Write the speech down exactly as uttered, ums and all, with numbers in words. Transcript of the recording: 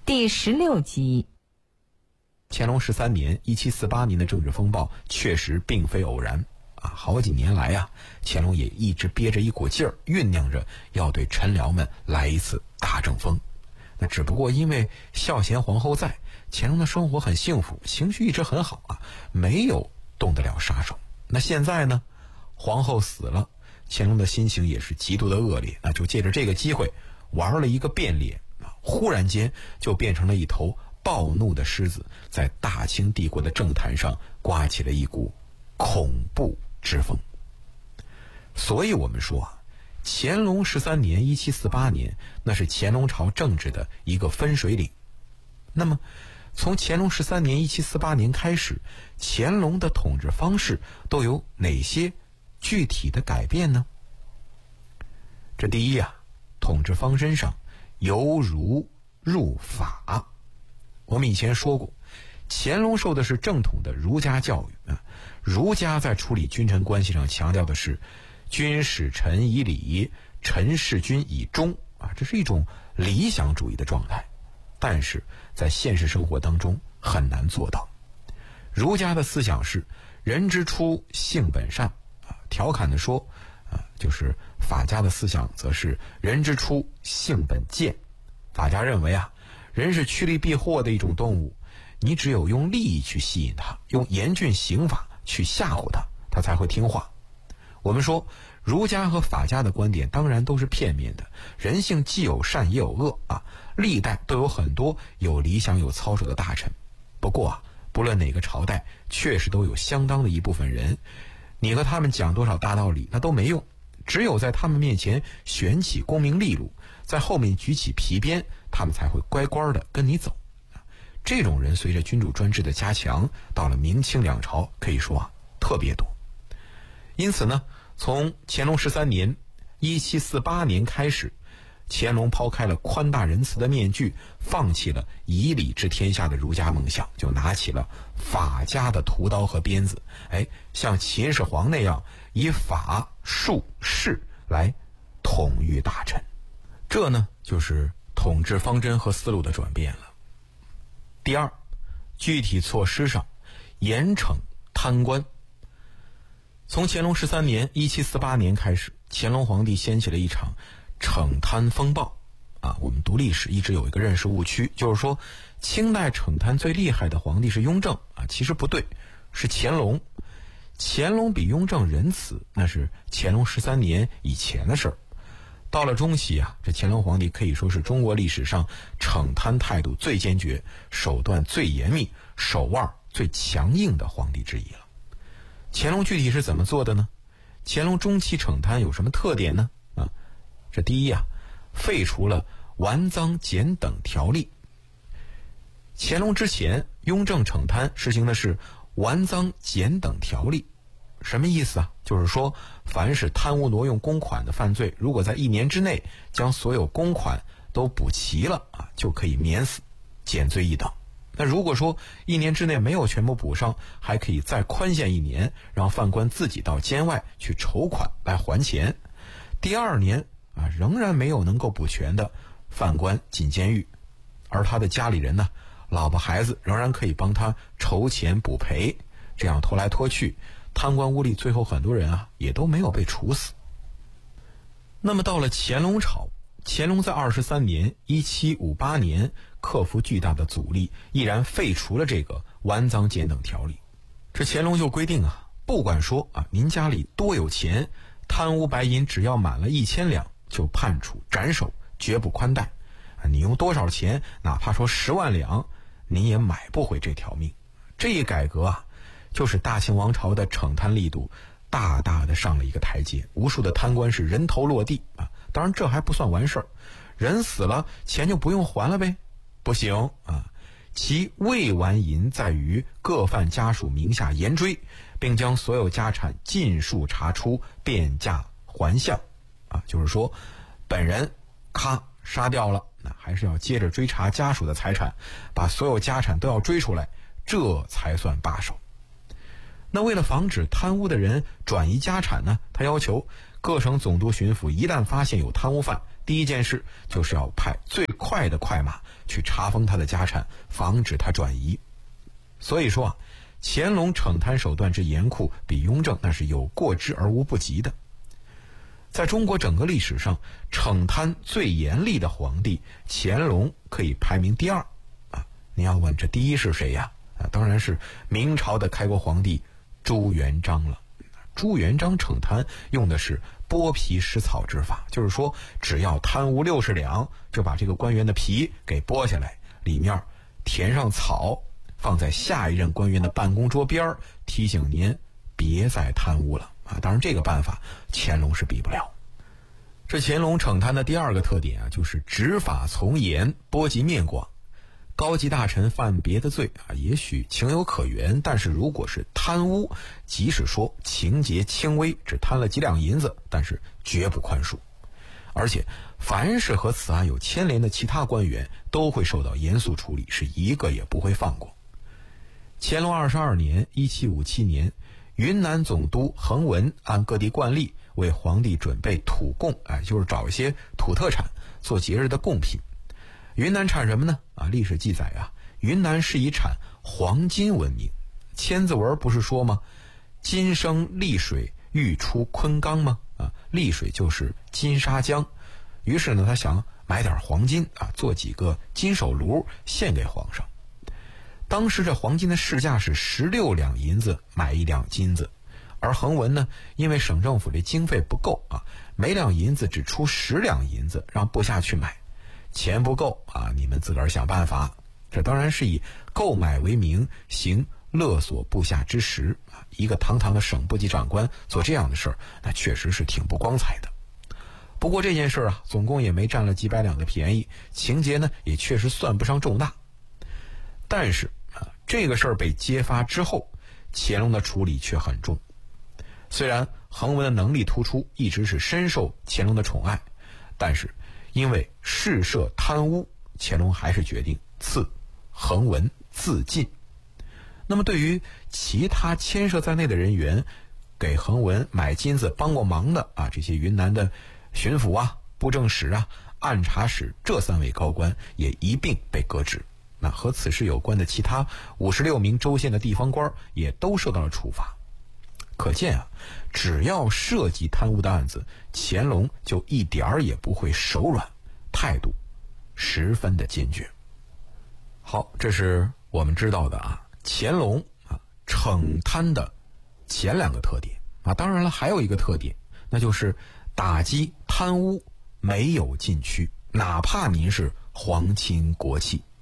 第十六集。 乾隆十三年一七四八年的政治风暴确实并非偶然啊，好几年来啊，乾隆也一直憋着一股劲儿，酝酿着要对臣僚们来一次大政风。那只不过因为孝贤皇后在，乾隆的生活很幸福，情绪一直很好啊，没有动得了杀手。那现在呢，皇后死了，乾隆的心情也是极度的恶劣，那就借着这个机会玩了一个变脸啊，忽然间就变成了一头暴怒的狮子，在大清帝国的政坛上刮起了一股恐怖之风。所以我们说啊，乾隆十三年一七四八年，那是乾隆朝政治的一个分水岭。那么从乾隆十三年一七四八年开始，乾隆的统治方式都有哪些具体的改变呢？这第一啊，统治方针上由儒入法。我们以前说过，乾隆受的是正统的儒家教育啊，儒家在处理君臣关系上强调的是君使臣以礼，臣事君以忠啊，这是一种理想主义的状态，但是在现实生活当中很难做到。儒家的思想是人之初性本善啊，调侃的说啊，就是法家的思想则是人之初性本贱。法家认为啊，人是趋利避祸的一种动物，你只有用利益去吸引他，用严峻刑法去吓唬他，他才会听话。我们说儒家和法家的观点当然都是片面的，人性既有善也有恶啊，历代都有很多有理想有操守的大臣。不过啊，不论哪个朝代，确实都有相当的一部分人，你和他们讲多少大道理那都没用，只有在他们面前悬起功名利禄，在后面举起皮鞭，他们才会乖乖的跟你走。这种人随着君主专制的加强，到了明清两朝可以说啊特别多。因此呢，从乾隆十三年一七四八年开始，乾隆抛开了宽大仁慈的面具，放弃了以礼治天下的儒家梦想，就拿起了法家的屠刀和鞭子，哎，像秦始皇那样以法术士来统御大臣。这呢就是统治方针和思路的转变了。第二，具体措施上严惩贪官。从乾隆十三年一七四八年开始，乾隆皇帝掀起了一场惩贪风暴啊。我们读历史一直有一个认识误区，就是说清代惩贪最厉害的皇帝是雍正啊，其实不对，是乾隆。乾隆比雍正仁慈，那是乾隆十三年以前的事儿。到了中期啊，这乾隆皇帝可以说是中国历史上惩贪态度最坚决、手段最严密、手腕最强硬的皇帝之一了。乾隆具体是怎么做的呢？乾隆中期惩贪有什么特点呢？啊，这第一啊，废除了玩赃检等条例。乾隆之前，雍正惩贪实行的是玩赃检等条例。什么意思啊？就是说，凡是贪污挪用公款的犯罪，如果在一年之内将所有公款都补齐了啊，就可以免死，减罪一等。那如果说一年之内没有全部补上，还可以再宽限一年，让犯官自己到监外去筹款来还钱。第二年啊，仍然没有能够补全的，犯官进监狱，而他的家里人呢，老婆孩子仍然可以帮他筹钱补赔。这样拖来拖去，贪官污吏最后很多人啊也都没有被处死。那么到了乾隆朝，乾隆在二十三年一七五八年克服巨大的阻力，毅然废除了这个玩赃检等条例。这乾隆就规定啊，不管说啊您家里多有钱，贪污白银只要满了一千两，就判处斩首，绝不宽待。啊，你用多少钱，哪怕说十万两，您也买不回这条命。这一改革啊，就是大清王朝的惩贪力度大大的上了一个台阶，无数的贪官是人头落地啊。当然这还不算完事儿，人死了钱就不用还了呗？不行啊！其未完银在于各犯家属名下严追，并将所有家产尽数查出，变价还项啊。就是说，本人咔杀掉了，那还是要接着追查家属的财产，把所有家产都要追出来，这才算罢手。那为了防止贪污的人转移家产呢，他要求各省总督巡抚一旦发现有贪污犯， 第一件事就是要派最快的快马去查封他的家产，防止他转移。所以说啊，乾隆惩贪手段之严酷，比雍正那是有过之而无不及的。在中国整个历史上，惩贪最严厉的皇帝，乾隆可以排名第二啊。你要问这第一是谁呀？啊，当然是明朝的开国皇帝朱元璋了。朱元璋惩贪用的是剥皮食草之法，就是说只要贪污六十两，就把这个官员的皮给剥下来，里面填上草，放在下一任官员的办公桌边，提醒您别再贪污了啊！当然这个办法乾隆是比不了。这乾隆惩贪的第二个特点啊，就是执法从严，波及面广。高级大臣犯别的罪啊，也许情有可原，但是如果是贪污，即使说情节轻微，只贪了几两银子，但是绝不宽恕。而且凡是和此案有牵连的其他官员都会受到严肃处理，是一个也不会放过。乾隆二十二年一七五七年，云南总督恒文按各地惯例为皇帝准备土贡，哎，就是找一些土特产做节日的贡品。云南产什么呢？啊，历史记载啊，云南是以产黄金闻名。千字文不是说吗？金生丽水，欲出昆冈吗？啊，丽水就是金沙江。于是呢，他想买点黄金啊，做几个金手炉献给皇上。当时这黄金的市价是十六两银子买一两金子，而恒文呢，因为省政府这经费不够啊，每两银子只出十两银子，让部下去买。钱不够啊，你们自个儿想办法。这当然是以购买为名行勒索部下之实啊！一个堂堂的省部级长官做这样的事儿，那确实是挺不光彩的。不过这件事啊，总共也没占了几百两的便宜，情节呢也确实算不上重大。但是啊，这个事儿被揭发之后，乾隆的处理却很重。虽然恒文的能力突出，一直是深受乾隆的宠爱，但是因为事涉贪污，乾隆还是决定赐恒文自尽。那么对于其他牵涉在内的人员，给恒文买金子帮过忙的啊，这些云南的巡抚啊、布政使啊、按察使这三位高官也一并被革职。那和此事有关的其他五十六名州县的地方官也都受到了处罚。可见啊，只要涉及贪污的案子，乾隆就一点儿也不会手软，态度十分的坚决。好，这是我们知道的啊，乾隆啊惩贪的前两个特点啊。当然了，还有一个特点，那就是打击贪污没有禁区，哪怕您是皇亲国戚。